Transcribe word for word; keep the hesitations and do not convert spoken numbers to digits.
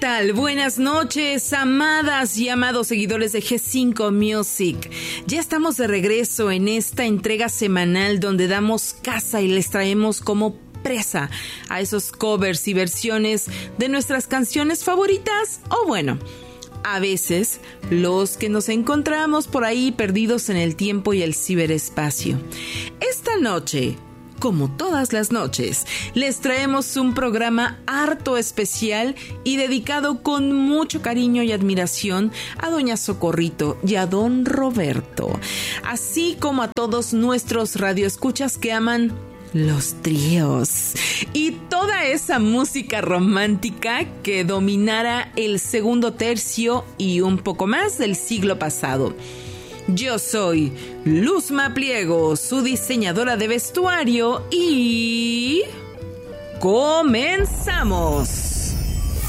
tal? Buenas noches, amadas y amados seguidores de G cinco Music. Ya estamos de regreso en esta entrega semanal donde damos caza y les traemos como presa a esos covers y versiones de nuestras canciones favoritas, o bueno, a veces los que nos encontramos por ahí perdidos en el tiempo y el ciberespacio. Esta noche, como todas las noches, les traemos un programa harto especial y dedicado con mucho cariño y admiración a Doña Socorrito y a Don Roberto, así como a todos nuestros radioescuchas que aman los tríos y toda esa música romántica que dominara el segundo tercio y un poco más del siglo pasado. Yo soy Luzma Pliego, su diseñadora de vestuario, y comenzamos.